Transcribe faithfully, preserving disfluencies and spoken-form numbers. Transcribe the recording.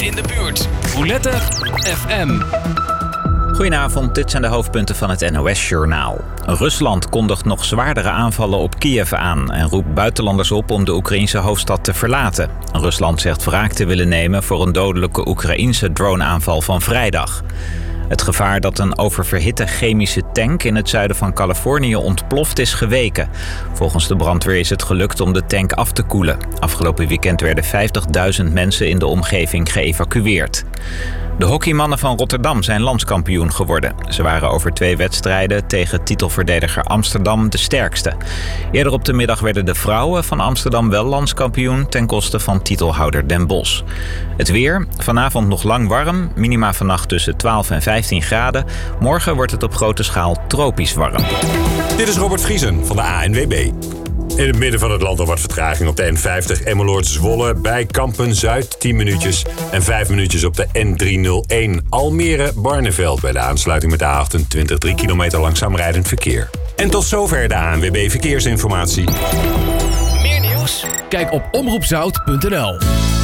in de buurt. Roulette F M. Goedenavond, dit zijn de hoofdpunten van het N O S-journaal. Rusland kondigt nog zwaardere aanvallen op Kiev aan en roept buitenlanders op om de Oekraïnse hoofdstad te verlaten. Rusland zegt wraak te willen nemen voor een dodelijke Oekraïnse droneaanval van vrijdag. Het gevaar dat een oververhitte chemische tank in het zuiden van Californië ontploft is geweken. Volgens de brandweer is het gelukt om de tank af te koelen. Afgelopen weekend werden vijftigduizend mensen in de omgeving geëvacueerd. De hockeymannen van Rotterdam zijn landskampioen geworden. Ze waren over twee wedstrijden tegen titelverdediger Amsterdam de sterkste. Eerder op de middag werden de vrouwen van Amsterdam wel landskampioen ten koste van titelhouder Den Bosch. Het weer, vanavond nog lang warm, minima vannacht tussen twaalf en vijftien graden. Morgen wordt het op grote schaal tropisch warm. Dit is Robert Vriesen van de A N W B. In het midden van het land al wat vertraging op de N vijftig Emmeloord-Zwolle bij Kampen-Zuid tien minuutjes en vijf minuutjes op de N driehonderdéén Almere-Barneveld bij de aansluiting met de A achtentwintig, drie kilometer langzaam rijdend verkeer. En tot zover de A N W B Verkeersinformatie. Meer nieuws? Kijk op omroep zout punt n l.